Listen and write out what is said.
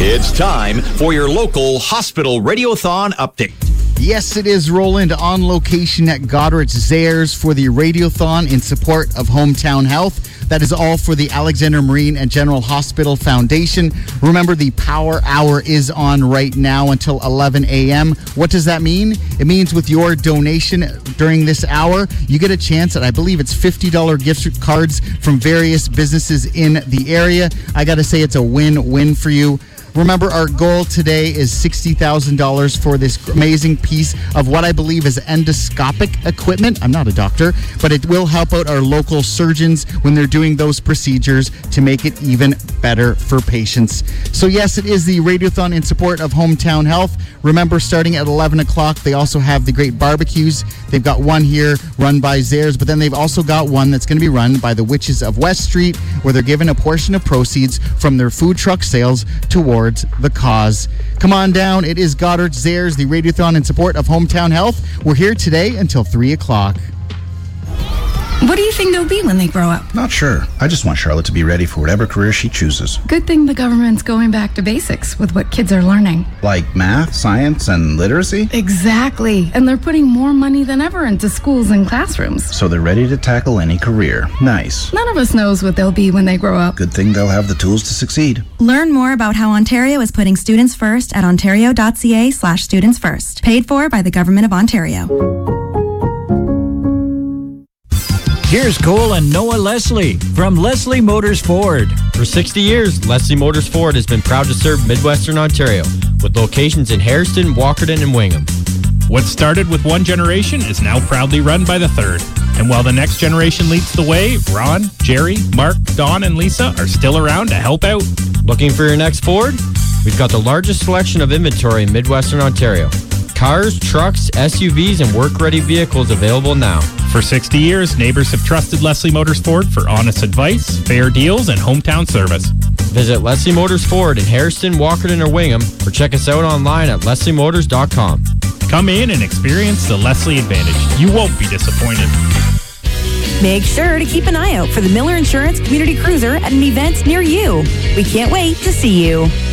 It's time for your local hospital radiothon update. Yes, it is Roland on location at Goderich Zayres for the Radiothon in support of Hometown Health. That is all for the Alexander Marine and General Hospital Foundation. Remember, the Power Hour is on right now until 11 a.m. What does that mean? It means with your donation during this hour, you get a chance at, I believe it's $50 gift cards from various businesses in the area. I got to say, it's a win-win for you. Remember, our goal today is $60,000 for this amazing piece of what I believe is endoscopic equipment. I'm not a doctor, but it will help out our local surgeons when they're doing those procedures to make it even better for patients. So yes, it is the Radiothon in support of Hometown Health. Remember, starting at 11 o'clock, they also have the great barbecues. They've got one here run by Zayres, but then they've also got one that's going to be run by the Witches of West Street, where they're giving a portion of proceeds from their food truck sales towards the cause. Come on down. It is Goderich Zayres, the Radiothon in support of Hometown Health. We're here today until 3 o'clock. What do you think they'll be when they grow up? Not sure. I just want Charlotte to be ready for whatever career she chooses. Good thing the government's going back to basics with what kids are learning. Like math, science, and literacy? Exactly. And they're putting more money than ever into schools and classrooms. So they're ready to tackle any career. Nice. None of us knows what they'll be when they grow up. Good thing they'll have the tools to succeed. Learn more about how Ontario is putting students first at ontario.ca/students first. Paid for by the Government of Ontario. Here's Cole and Noah Leslie from Leslie Motors Ford. For 60 years, Leslie Motors Ford has been proud to serve Midwestern Ontario with locations in Hairston, Walkerton, and Wingham. What started with one generation is now proudly run by the third. And while the next generation leads the way, Ron, Jerry, Mark, Don, and Lisa are still around to help out. Looking for your next Ford? We've got the largest selection of inventory in Midwestern Ontario. Cars, trucks, SUVs, and work-ready vehicles available now. For 60 years, neighbors have trusted Leslie Motors Ford for honest advice, fair deals, and hometown service. Visit Leslie Motors Ford in Hairston, Walkerton, or Wingham, or check us out online at lesliemotors.com. Come in and experience the Leslie Advantage. You won't be disappointed. Make sure to keep an eye out for the Miller Insurance Community Cruiser at an event near you. We can't wait to see you.